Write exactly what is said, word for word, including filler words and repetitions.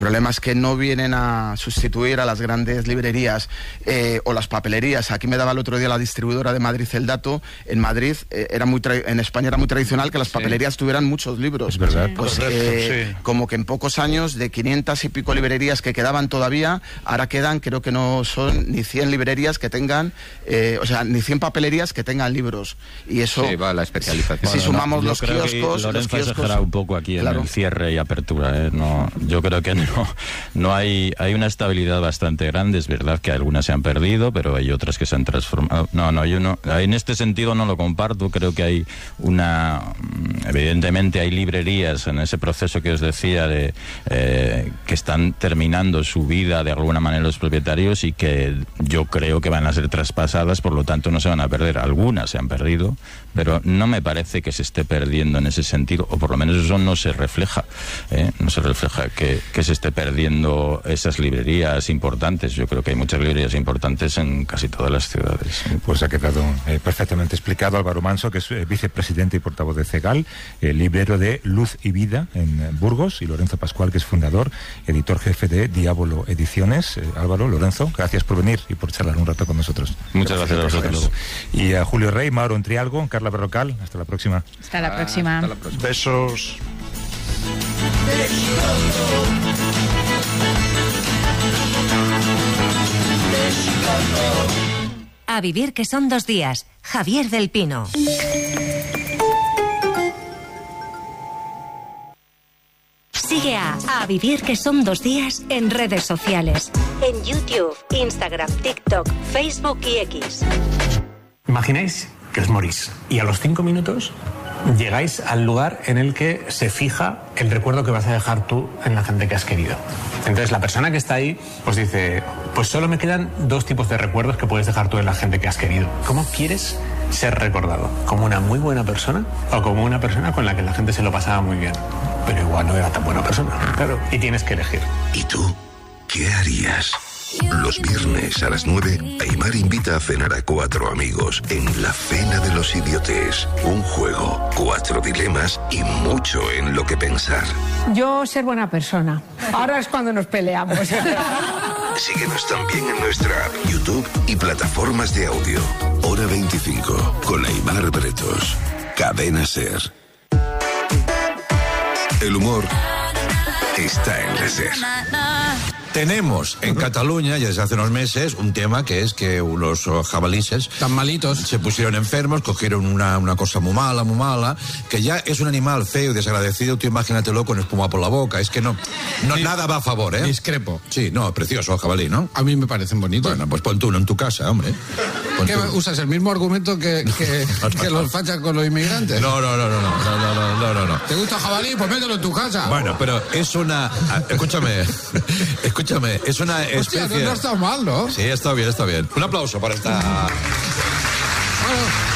El problema es que no vienen a sustituir a las grandes librerías eh, o las papelerías. Aquí me daba el otro día la distribuidora de Madrid el dato. En Madrid, eh, era muy tra- en España era muy tradicional que las papelerías sí. tuvieran muchos libros. Es verdad. Pues Correcto, eh, sí. como que en pocos años, de quinientas y pico librerías que quedaban todavía, ahora quedan, creo que no son ni cien librerías que tengan, eh, o sea, ni cien papelerías que tengan libros. Y eso... Sí, va la especialización. Si Bueno, sumamos no, los creo kioscos... que Lorenzo los kioscos, ha exagerado un poco aquí claro. en el cierre y apertura, ¿eh? No, yo creo que no, no hay, hay una estabilidad bastante grande. Es verdad que algunas se han perdido, pero hay otras que se han transformado. No, no, yo no, en este sentido no lo comparto. Creo que hay una, evidentemente hay librerías en ese proceso que os decía de eh, que están terminando su vida de alguna manera los propietarios y que yo creo que van a ser traspasadas, por lo tanto no se van a perder. Algunas se han perdido, pero no me parece que se esté perdiendo en ese sentido, o por lo menos eso no se refleja, ¿eh? No se refleja que, que se esté perdiendo esas librerías importantes. Yo creo que hay muchas librerías importantes en casi todas las ciudades. Pues ha quedado eh, perfectamente explicado. Álvaro Manso, que es eh, vicepresidente y portavoz de CEGAL, eh, librero de Luz y Vida en eh, Burgos, y Lorenzo Pascual, que es fundador, editor jefe de Diabolo Ediciones. Eh, Álvaro, Lorenzo, gracias por venir y por charlar un rato con nosotros. Muchas gracias, gracias a vosotros. Y a Julio Rey, Mauro Entrialgo, Carla Berrocal, hasta la próxima. Hasta la próxima. Hasta la próxima. Besos. A vivir que son dos días. Javier del Pino. Sigue a A vivir que son dos días en redes sociales. En YouTube, Instagram, TikTok, Facebook y X. Imagináis que os morís y a los cinco minutos llegáis al lugar en el que se fija el recuerdo que vas a dejar tú en la gente que has querido. Entonces la persona que está ahí pues dice, pues solo me quedan dos tipos de recuerdos que puedes dejar tú en la gente que has querido. ¿Cómo quieres ser recordado? ¿Como una muy buena persona o como una persona con la que la gente se lo pasaba muy bien? Pero igual no era tan buena persona, claro. Y tienes que elegir. ¿Y tú qué harías? Los viernes a las nueve, Aimar invita a cenar a cuatro amigos en La Cena de los Idiotes. Un juego, cuatro dilemas y mucho en lo que pensar. Yo ser buena persona. Ahora es cuando nos peleamos. Síguenos también en nuestra app, YouTube y plataformas de audio. Hora veinticinco, con Aimar Bretos. Cadena SER. El humor está en la SER. Tenemos en Cataluña, ya desde hace unos meses, un tema que es que unos jabalíes tan malitos se pusieron enfermos, cogieron una, una cosa muy mala, muy mala, que ya es un animal feo y desagradecido. Tú imagínatelo con espuma por la boca. Es que no, no Dis- nada va a favor, ¿eh? Discrepo. Sí, no, precioso jabalí, ¿no? A mí me parecen bonitos. Bueno, pues pon tú uno en tu casa, hombre. Pon ¿Qué tú. usas? ¿El mismo argumento que, que, que los fachas con los inmigrantes? No, no, no, no, no, no, no, no, no, no. ¿Te gusta jabalí? Pues mételo en tu casa. Bueno, pero es una... ah, Escúchame, escúchame, es una especie... Hostia, no, no está mal, ¿no? Sí, está bien, está bien. Un aplauso para esta... Bueno,